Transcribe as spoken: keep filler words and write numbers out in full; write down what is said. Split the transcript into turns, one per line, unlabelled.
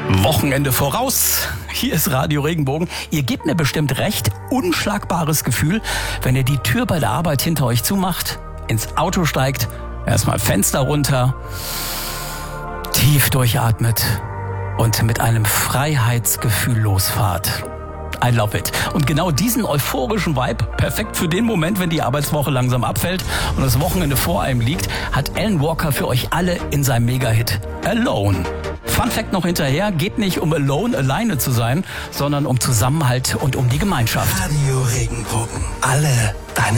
Wochenende voraus. Hier ist Radio Regenbogen. Ihr gebt mir bestimmt recht. Unschlagbares Gefühl, wenn ihr die Tür bei der Arbeit hinter euch zumacht, ins Auto steigt, erstmal Fenster runter, tief durchatmet und mit einem Freiheitsgefühl losfahrt. I love it. Und genau diesen euphorischen Vibe, perfekt für den Moment, wenn die Arbeitswoche langsam abfällt und das Wochenende vor einem liegt, hat Alan Walker für euch alle in seinem Mega-Hit Alone. Fun Fact noch hinterher, geht nicht um alone, alleine zu sein, sondern um Zusammenhalt und um die Gemeinschaft.
Radio Regenbogen. Alle deine